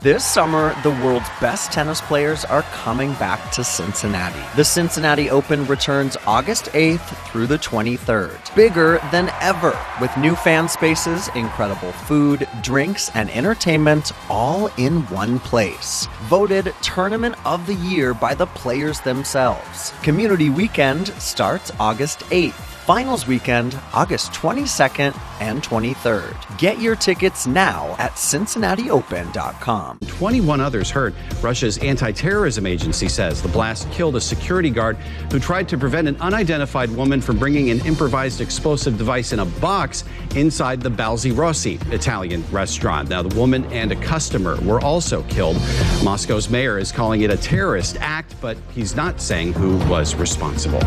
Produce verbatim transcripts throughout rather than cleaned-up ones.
This summer, the world's best tennis players are coming back to Cincinnati. The Cincinnati Open returns August eighth through the twenty-third. Bigger than ever, with new fan spaces, incredible food, drinks, and entertainment all in one place. Voted Tournament of the Year by the players themselves. Community Weekend starts August eighth. Finals weekend, August twenty-second and twenty-third. Get your tickets now at Cincinnati Open dot com. twenty-one others hurt. Russia's anti-terrorism agency says the blast killed a security guard who tried to prevent an unidentified woman from bringing an improvised explosive device in a box inside the Balzi Rossi Italian restaurant. Now, the woman and a customer were also killed. Moscow's mayor is calling it a terrorist act, but he's not saying who was responsible.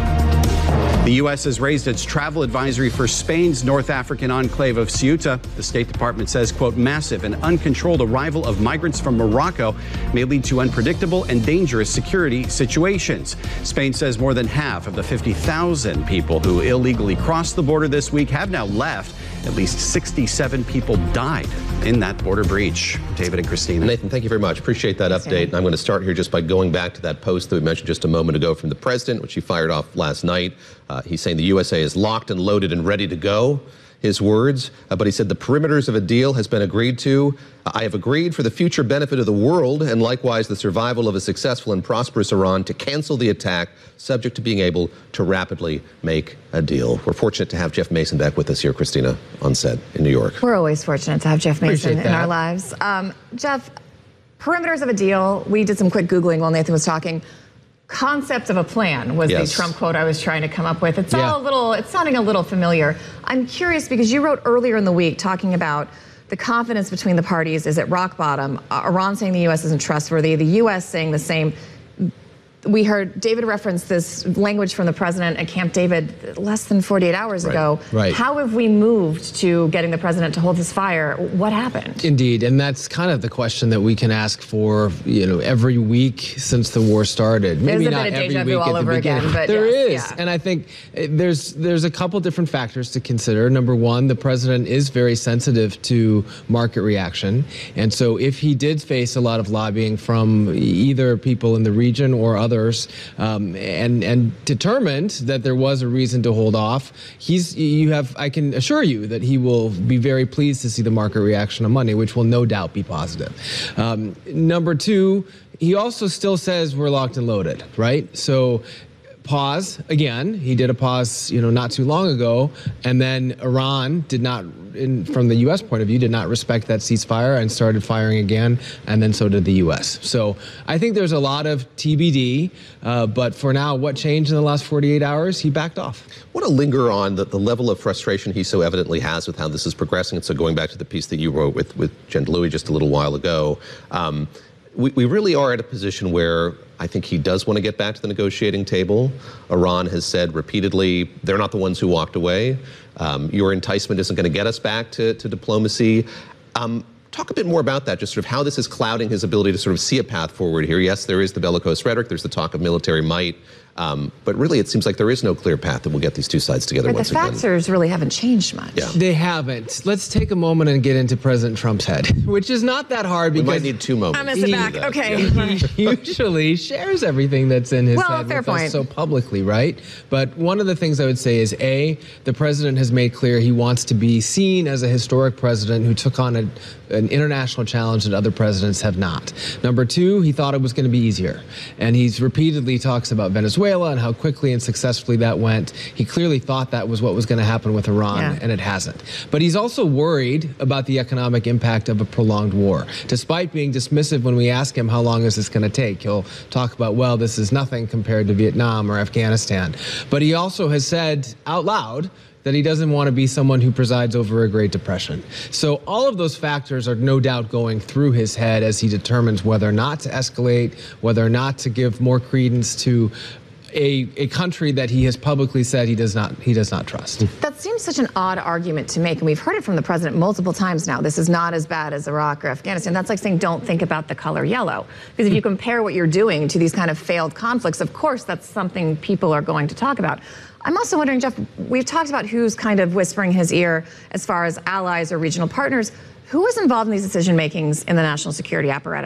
The U S has raised its travel advisory for Spain's North African enclave of Ceuta. The State Department says, quote, massive and uncontrolled arrival of migrants from Morocco may lead to unpredictable and dangerous security situations. Spain says more than half of the fifty thousand people who illegally crossed the border this week have now left. At least sixty-seven people died in that border breach. David and Christina. Nathan, thank you very much. Appreciate that update. And I'm going to start here just by going back to that post that we mentioned just a moment ago from the president, which he fired off last night. Uh, he's saying the U S A is locked and loaded and ready to go. His words, uh, but he said the perimeters of a deal has been agreed to. I have agreed for the future benefit of the world and likewise the survival of a successful and prosperous Iran to cancel the attack, subject to being able to rapidly make a deal. We're fortunate to have Jeff Mason back with us here, Christina, on set in New York. We're always fortunate to have Jeff Mason in our lives. Um, Jeff, perimeters of a deal. We did some quick Googling while Nathan was talking. Concept of a plan was yes. the Trump quote I was trying to come up with. It's yeah. all a little, it's sounding a little familiar. I'm curious because you wrote earlier in the week talking about the confidence between the parties is at rock bottom. Uh, Iran saying the U S isn't trustworthy, the U S saying the same. We heard David reference this language from the president at Camp David less than forty-eight hours right. ago. Right. How have we moved to getting the president to hold his fire? What happened? Indeed, and that's kind of the question that we can ask for, you know, every week since the war started. Maybe there's a not bit of every deja week vu all at the over beginning. again, but there yes, is, yeah. and I think there's there's a couple different factors to consider. Number one, the president is very sensitive to market reaction, and so if he did face a lot of lobbying from either people in the region or others. Um, and and determined that there was a reason to hold off. He's you have I can assure you that he will be very pleased to see the market reaction on Monday, which will no doubt be positive. Um, number two, he also still says we're locked and loaded, right? So pause again. He did a pause, you know, not too long ago, and then Iran did not, in, from the U S point of view, did not respect that ceasefire and started firing again, and then so did the U S. So I think there's a lot of T B D, uh, but for now, what changed in the last forty-eight hours? He backed off. I want to linger on the, the level of frustration he so evidently has with how this is progressing. And so going back to the piece that you wrote with, with Jen Louis just a little while ago, um, we, we really are at a position where I think he does want to get back to the negotiating table. Iran has said repeatedly they're not the ones who walked away. Um, your enticement isn't going to get us back to, to diplomacy. Um, talk a bit more about that, just sort of how this is clouding his ability to sort of see a path forward here. Yes, there is the bellicose rhetoric. There's the talk of military might. Um, but really, it seems like there is no clear path that will get these two sides together but once the again. The factors really haven't changed much. Yeah. They haven't. Let's take a moment and get into President Trump's head, which is not that hard because we might need two moments. I'm gonna sit back. Okay. He usually shares everything that's in his well, head fair with point. us so publicly, right? But one of the things I would say is, A, the president has made clear he wants to be seen as a historic president who took on a, an international challenge that other presidents have not. Number two, he thought it was going to be easier. And he's repeatedly talks about Venezuela and how quickly and successfully that went. He clearly thought that was what was going to happen with Iran, yeah. and it hasn't. But he's also worried about the economic impact of a prolonged war. Despite being dismissive when we ask him how long is this going to take, he'll talk about, well, this is nothing compared to Vietnam or Afghanistan. But he also has said out loud that he doesn't want to be someone who presides over a Great Depression. So all of those factors are no doubt going through his head as he determines whether or not to escalate, whether or not to give more credence to A, a country that he has publicly said he does not he does not trust. That seems such an odd argument to make, and we've heard it from the president multiple times now. This is not as bad as Iraq or Afghanistan. That's like saying don't think about the color yellow. Because if you compare what you're doing to these kind of failed conflicts, of course that's something people are going to talk about. I'm also wondering, Jeff, we've talked about who's kind of whispering his ear as far as allies or regional partners. Who is involved in these decision makings in the national security apparatus?